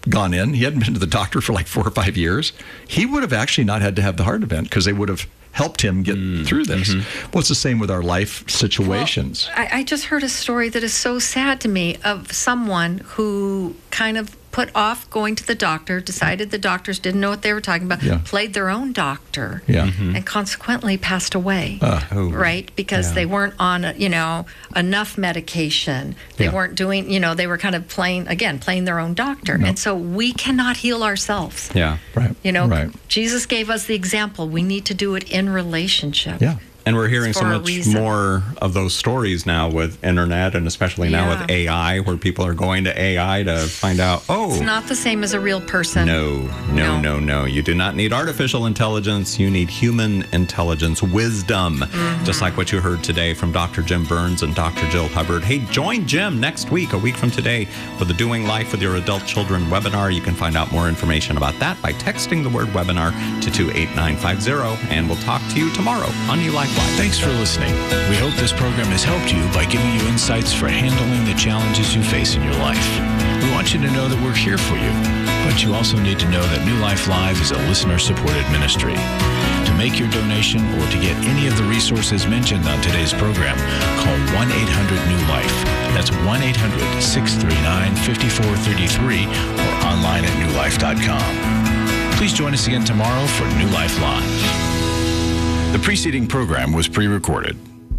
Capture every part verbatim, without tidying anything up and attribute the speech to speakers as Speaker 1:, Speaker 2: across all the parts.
Speaker 1: gone in, he hadn't been to the doctor for like four or five years, he would have actually not had to have the heart event because they would have helped him get mm, through this. Mm-hmm. Well, it's the same with our life situations.
Speaker 2: Well, I, I just heard a story that is so sad to me of someone who kind of put off going to the doctor, decided the doctors didn't know what they were talking about, yeah. played their own doctor,
Speaker 1: yeah. mm-hmm.
Speaker 2: and consequently passed away,
Speaker 1: uh, oh,
Speaker 2: right? Because yeah. they weren't on, you know, enough medication. They yeah. weren't doing, you know, they were kind of playing, again, playing their own doctor. No. And so we cannot heal ourselves.
Speaker 3: Yeah,
Speaker 1: right.
Speaker 2: You know,
Speaker 1: right.
Speaker 2: Jesus gave us the example. We need to do it in relationship.
Speaker 1: Yeah.
Speaker 3: And we're hearing so much more of those stories now with internet and especially now yeah. with A I, where people are going to A I to find out, oh.
Speaker 2: It's not the same as a real person.
Speaker 3: No, no, no, no. no. You do not need artificial intelligence. You need human intelligence, wisdom. Mm-hmm. Just like what you heard today from Doctor Jim Burns and Doctor Jill Hubbard. Hey, join Jim next week, a week from today, for the Doing Life with Your Adult Children webinar. You can find out more information about that by texting the word webinar to two eight nine five zero. And we'll talk to you tomorrow on New Life Live.
Speaker 4: Thanks for listening. We hope this program has helped you by giving you insights for handling the challenges you face in your life. We want you to know that we're here for you, but you also need to know that New Life Live is a listener-supported ministry. To make your donation or to get any of the resources mentioned on today's program, call one eight hundred new life. That's one eight hundred, six three nine, five four three three or online at new life dot com. Please join us again tomorrow for New Life Live. The preceding program was pre-recorded.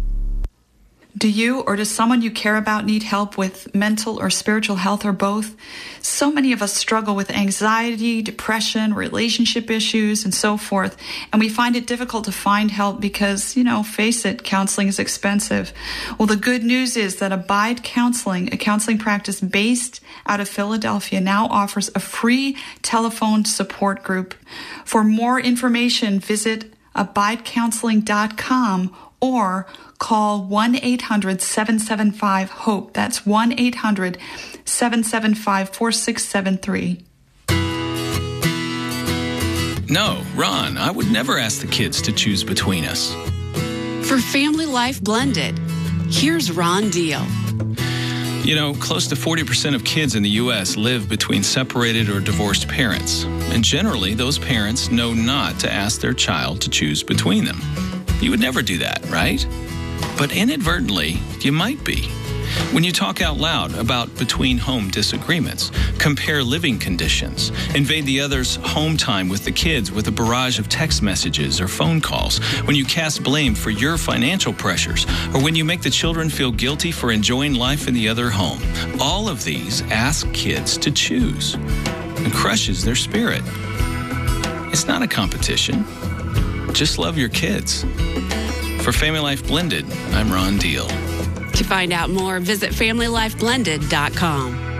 Speaker 5: Do you or does someone you care about need help with mental or spiritual health or both? So many of us struggle with anxiety, depression, relationship issues, and so forth, and we find it difficult to find help because, you know, face it, counseling is expensive. Well, the good news is that Abide Counseling, a counseling practice based out of Philadelphia, now offers a free telephone support group. For more information, visit abide counseling dot com or call one eight hundred, seven seven five, HOPE. That's one eight hundred, seven seven five, four six seven three.
Speaker 6: No, Ron, I would never ask the kids to choose between us.
Speaker 7: For Family Life Blended, here's Ron Deal.
Speaker 6: You know, close to forty percent of kids in the U S live between separated or divorced parents. And generally, those parents know not to ask their child to choose between them. You would never do that, right? But inadvertently, you might be. When you talk out loud about between-home disagreements, compare living conditions, invade the other's home time with the kids with a barrage of text messages or phone calls, when you cast blame for your financial pressures, or when you make the children feel guilty for enjoying life in the other home, all of these ask kids to choose and crushes their spirit. It's not a competition. Just love your kids. For Family Life Blended, I'm Ron Deal.
Speaker 7: To find out more, visit family life blended dot com.